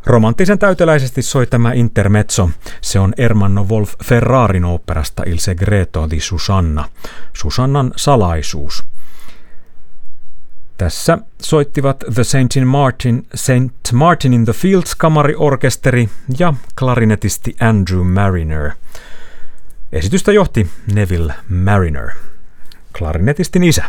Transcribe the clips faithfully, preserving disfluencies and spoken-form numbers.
Romanttisen täyteläisesti soi tämä intermezzo. Se on Ermanno Wolf Ferrarin oopperasta Il segreto di Susanna, Susannan salaisuus. Tässä soittivat The Saint Martin, Saint Martin in the Fields kamariorkesteri ja klarinetisti Andrew Mariner. Esitystä johti Neville Mariner, klarinetistin isä.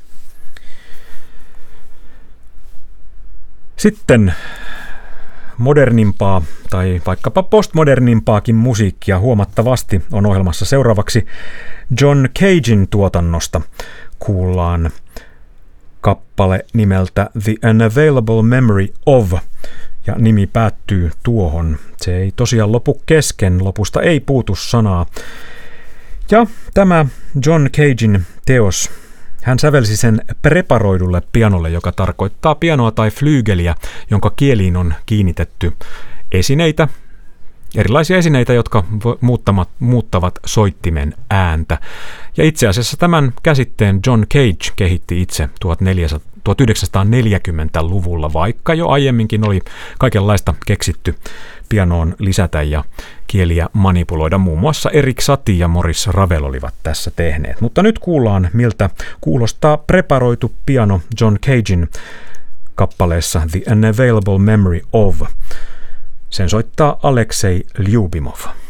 Sitten modernimpaa tai vaikkapa postmodernimpaakin musiikkia huomattavasti on ohjelmassa seuraavaksi. John Cagen tuotannosta kuullaan kappale nimeltä The Unavailable Memory of, ja nimi päättyy tuohon. Se ei tosiaan lopu kesken, lopusta ei puutu sanaa. Ja tämä John Cagen teos, hän sävelsi sen preparoidulle pianolle, joka tarkoittaa pianoa tai flyygeliä, jonka kieliin on kiinnitetty esineitä, erilaisia esineitä, jotka muuttavat, muuttavat soittimen ääntä. Ja itse asiassa tämän käsitteen John Cage kehitti itse tuhatyhdeksänsataaneljäkymmentäluvulla, vaikka jo aiemminkin oli kaikenlaista keksitty pianoon lisätä ja kieliä manipuloida. Muun muassa Erik Satie ja Maurice Ravel olivat tässä tehneet. Mutta nyt kuullaan, miltä kuulostaa preparoitu piano John Cagen kappaleessa The Unavailable Memory of. Sen soittaa Aleksei Lyubimov.